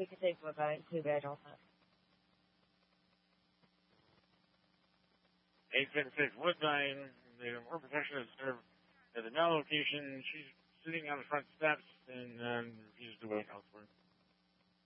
we can take a look at it too, but I don't know. 876 Woodbine, the work protection is served at the now location. She's sitting on the front steps and refuses to wait elsewhere.